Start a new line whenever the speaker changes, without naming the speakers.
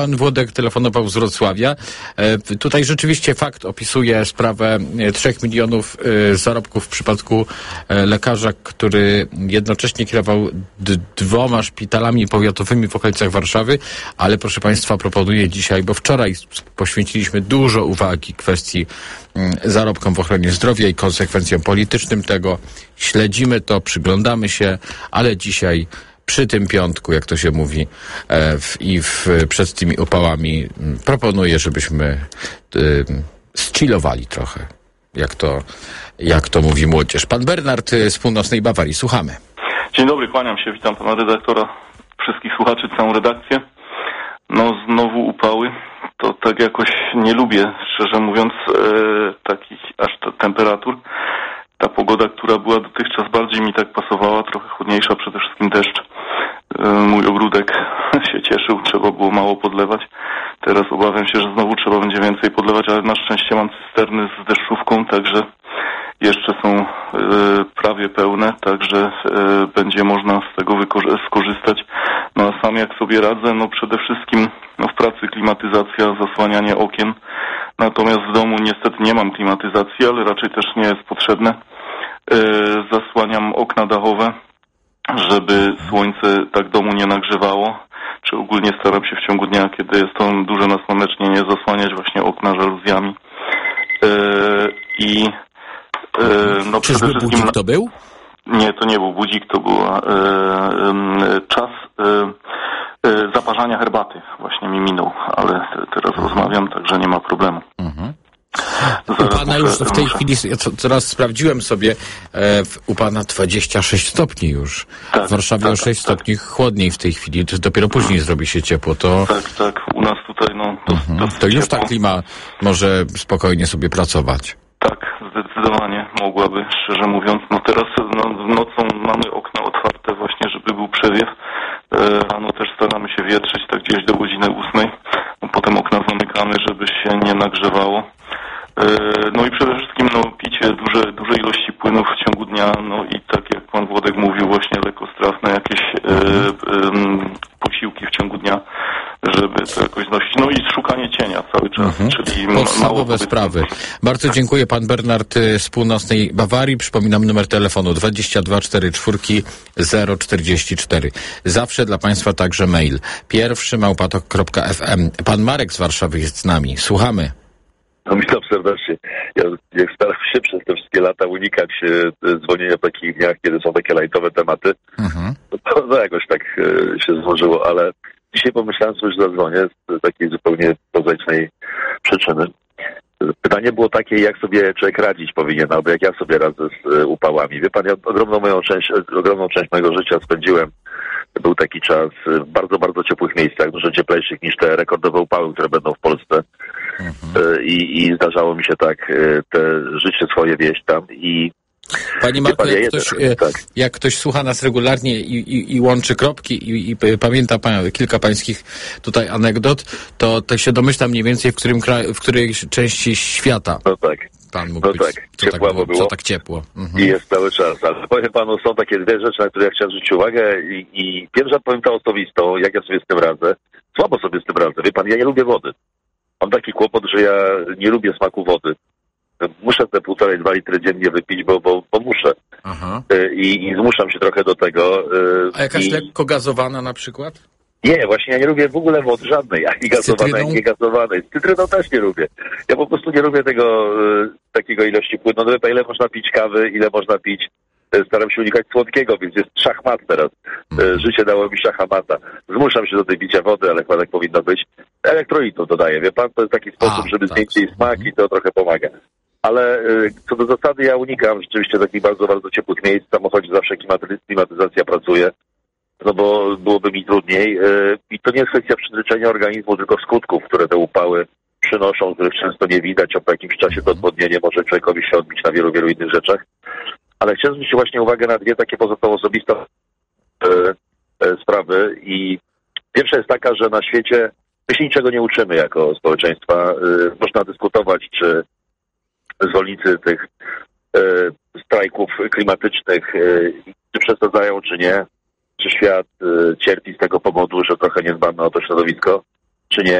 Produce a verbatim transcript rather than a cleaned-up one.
Pan Włodek telefonował z Wrocławia. E, tutaj rzeczywiście fakt opisuje sprawę trzech milionów e, zarobków w przypadku e, lekarza, który jednocześnie kierował d- dwoma szpitalami powiatowymi w okolicach Warszawy, ale proszę Państwa, proponuję dzisiaj, bo wczoraj poświęciliśmy dużo uwagi kwestii m, zarobkom w ochronie zdrowia i konsekwencjom politycznym tego. Śledzimy to, przyglądamy się, ale dzisiaj przy tym piątku, jak to się mówi, e, w, i w, przed tymi upałami m, proponuję, żebyśmy y, zchillowali trochę, jak to, jak to mówi młodzież. Pan Bernard z północnej Bawarii, słuchamy.
Dzień dobry, kłaniam się, witam pana redaktora, wszystkich słuchaczy, całą redakcję. No znowu upały, to tak jakoś nie lubię, szczerze mówiąc, e, takich aż t- temperatur. Ta pogoda, która była dotychczas, bardziej mi tak pasowała, trochę chłodniejsza, przede wszystkim deszcz. Mój ogródek się cieszył, trzeba było mało podlewać. Teraz obawiam się, że znowu trzeba będzie więcej podlewać, ale na szczęście mam cysterny z deszczówką, także jeszcze są y, prawie pełne, także y, będzie można z tego wyko- skorzystać. No a sam jak sobie radzę, no przede wszystkim no, w pracy klimatyzacja, zasłanianie okien. Natomiast w domu niestety nie mam klimatyzacji, ale raczej też nie jest potrzebne. Y, zasłaniam okna dachowe, żeby słońce tak domu nie nagrzewało, czy ogólnie staram się w ciągu dnia, kiedy jest to duże nasłonecznienie, zasłaniać właśnie okna żaluzjami. Yy, I yy, no
Czyżby
przede wszystkim...
budzik to był?
Nie, to nie był budzik, to był yy, yy, czas yy, yy, zaparzania herbaty. Właśnie mi minął, ale te, teraz mhm. rozmawiam, także nie ma problemu. Mhm.
U pana muszę, już w tej muszę. chwili, ja teraz sprawdziłem sobie, e, w, u pana dwadzieścia sześć stopni już. Tak, w Warszawie tak, o sześć tak, stopni tak. chłodniej w tej chwili, to dopiero później hmm. zrobi się ciepło. To...
Tak, tak, u nas tutaj no... To,
mhm. to już ta klima może spokojnie sobie pracować.
Tak, zdecydowanie mogłaby, szczerze mówiąc. No teraz no, nocą mamy okna otwarte właśnie, żeby był przewiew. E, rano też staramy się wietrzyć tak gdzieś do godziny ósmej. No, potem okna zamykamy, żeby się nie nagrzewało. No i przede wszystkim no, picie duże, duże ilości płynów w ciągu dnia, no i tak jak pan Włodek mówił, właśnie lekkostrawne jakieś e, e, posiłki w ciągu dnia, żeby to jakoś znosić. No i szukanie cienia cały czas, mhm. czyli
podstawowe sprawy. Bardzo dziękuję, pan Bernard z północnej Bawarii. Przypominam numer telefonu dwadzieścia dwa czterdzieści cztery zero czterdzieści cztery. Zawsze dla państwa także mail pierwszy małpatok kropka f m. Pan Marek z Warszawy jest z nami. Słuchamy.
No witam serdecznie. Ja jak staram się przez te wszystkie lata unikać e, dzwonienia w takich dniach, kiedy są takie lajtowe tematy, mhm. to, to jakoś tak e, się złożyło, ale dzisiaj pomyślałem sobie, że zadzwonię z takiej zupełnie prozaicznej przyczyny. Pytanie było takie, jak sobie człowiek radzić powinien, albo jak ja sobie radzę z e, upałami. Wie pan, ja ogromną moją część, ogromną część mojego życia spędziłem, był taki czas w bardzo, bardzo ciepłych miejscach, dużo cieplejszych niż te rekordowe upały, które będą w Polsce. Mhm. I, I zdarzało mi się tak te życie swoje wieść tam i...
Panie Marku, jak ktoś, tak. jak ktoś słucha nas regularnie i, i, i łączy kropki i, i pamięta pan, kilka pańskich tutaj anegdot, to, to się domyślam mniej więcej, w, którym kraju, w której części świata
no tak.
pan mógł
no
być,
tak.
co, tak było,
było.
co tak ciepło. Mhm.
I jest cały czas. Ale powiem panu, są takie dwie rzeczy, na które ja chciałem zwrócić uwagę i, i pierwsza powiem ta osobistą, jak ja sobie z tym radzę. Słabo sobie z tym radzę. Wie pan, ja nie lubię wody. Mam taki kłopot, że ja nie lubię smaku wody. Muszę te półtorej, dwa litry dziennie wypić, bo, bo, bo muszę. Aha. I, I zmuszam się trochę do tego.
A jakaś
i...
lekko gazowana na przykład?
Nie, właśnie ja nie lubię w ogóle wody żadnej, ani gazowanej, ani niegazowanej. Z cytryną też nie lubię. Ja po prostu nie lubię tego, takiego ilości płynu. No, ile można pić kawy, ile można pić. Staram się unikać słodkiego, więc jest szachmat teraz. Hmm. Życie dało mi szachmata. Zmuszam się do tej picia wody, ale chyba tak powinno być. Elektrolitą dodaję, wie pan? To jest taki sposób, A, żeby tak. zmienić jej smak i to trochę pomaga. Ale co do zasady ja unikam rzeczywiście takich bardzo, bardzo ciepłych miejsc. W samochodzie zawsze klimatyzacja pracuje, no bo byłoby mi trudniej. I to nie jest kwestia przyzwyczajenia organizmu, tylko skutków, które te upały przynoszą, których często nie widać, a po jakimś czasie to odwodnienie może człowiekowi się odbić na wielu, wielu innych rzeczach. Ale chciałem zwrócić właśnie uwagę na dwie takie pozostałe osobiste e, e, sprawy. I pierwsza jest taka, że na świecie my się niczego nie uczymy jako społeczeństwa. E, można dyskutować, czy zwolennicy tych e, strajków klimatycznych, e, czy przesadzają, czy nie. Czy świat e, cierpi z tego powodu, że trochę nie dbamy o to środowisko. czy nie.